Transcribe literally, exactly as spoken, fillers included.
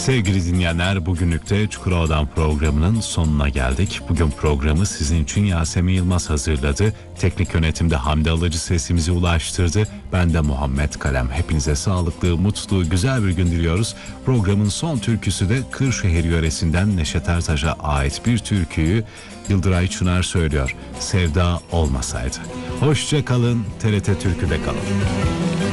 Sevgili dinleyenler, bugünlük de Çukurova'dan programının sonuna geldik. Bugün programı sizin için Yasemin Yılmaz hazırladı. Teknik yönetimde Hamdi Alıcı sesimizi ulaştırdı. Ben de Muhammed Kalem. Hepinize sağlıklı, mutlu, güzel bir gün diliyoruz. Programın son türküsü de Kırşehir yöresinden Neşet Ertaş'a ait bir türküyü Yıldıray Çınar söylüyor. Sevda olmasaydı. Hoşça kalın, T R T Türkü'de kalın.